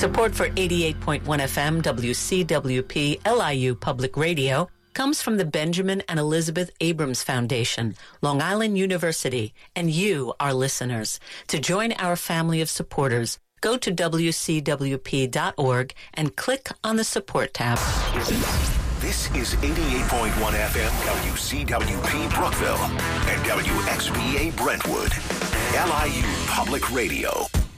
Support for 88.1 FM WCWP LIU Public Radio comes from the Benjamin and Elizabeth Abrams Foundation, Long Island University, and you, our listeners. To join our family of supporters, go to WCWP.org and click on the Support tab. This is 88.1 FM WCWP Brookville and WXVA Brentwood, LIU Public Radio.